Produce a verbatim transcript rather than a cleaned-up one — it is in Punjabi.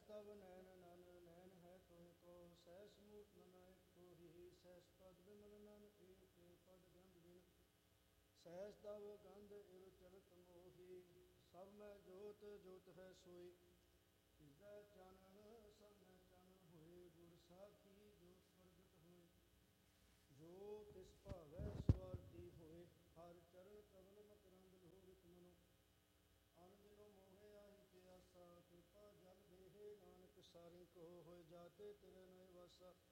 ਤਵ ਨੈਣ ਨਨ ਨੈਣ ਹੈ ਤੋਹਿ ਕੋ ਸਹਿਸ ਮੂਰਤ ਨਨਾਇਕ ਤੋਹੀ ਸਹਿਸ ਪਦ ਬਿਮਲ ਨਨ ਏਕ ਪਦ ਗੰਧ ਬਿਨ ਸਹਿਸ ਤਵ ਗੰਧ ਇਰ ਚਲਤ ਮੋਹੀ ਸਭ ਮੈਂ ਜੋਤ ਜੋਤ ਹੈ ਸੋਈ ਤਿਸੈ ਚਾਨਣ ਸਭ ਮੈਂ ਚਾਨਣ ਹੋਏ ਗੁਰ ਸਾਖੀ ਜੋਤ ਪ੍ਰਗਟ ਹੋਏ ਜੋ ਤਿਸ ਭਾਵੈ ਸਵਾਰਥੀ ਹੋਏ ਹਰ ਚਰਨ ਕਮਲ ਮਕਰੰਦ ਲੋਹਿਤ ਮਨੋ ਅਨ ਦਿਨੋ ਮੋਹਿ ਆਹੀ ਪਿਆਸਾ ਕਿਰਪਾ ਜਲ ਦੇਹਿ ਨਾਨਕ ਸਾਰਿ ਕੋ ਹੋਏ ਜਾਤੇ ਤੇਰੇ ਨਹਿ ਵਾਸਾ